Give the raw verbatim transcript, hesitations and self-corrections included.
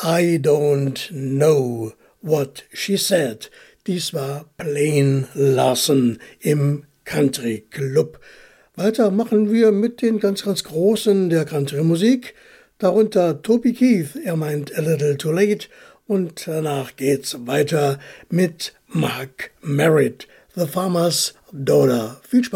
I don't know what she said. Dies war Plain Larson im Country Club. Weiter machen wir mit den ganz, ganz Großen der Country-Musik, darunter Toby Keith, er meint A Little Too Late, und danach geht's weiter mit Mark Merritt, The Farmer's Daughter. Viel Spaß!